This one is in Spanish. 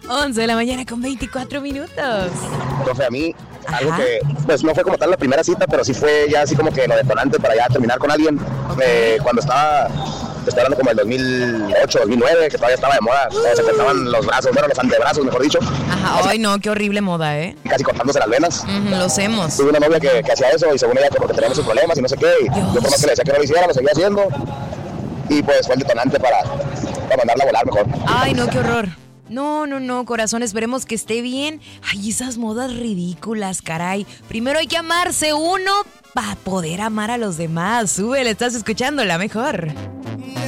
11 de la mañana con 24 minutos. Entonces a mí, algo que pues no fue como tal la primera cita, pero sí fue ya así como que lo detonante para ya terminar con alguien. Cuando estaba, te estoy hablando como el 2008, 2009, que todavía estaba de moda, se cortaban los brazos, bueno, los antebrazos, mejor dicho. Ajá, ay no, qué horrible moda, ¿eh? Casi cortándose las venas. Lo hacemos. Tuve una novia que hacía eso y según ella como que teníamos sus problemas y no sé qué. Y yo por más que le decía que no lo hiciera, lo seguía haciendo. Y pues fue el detonante para mandarla a volar mejor. Ay, no, qué horror. No, corazón, esperemos que esté bien. Ay, esas modas ridículas, caray. Primero hay que amarse uno para poder amar a los demás. Súbele, estás escuchando La Mejor.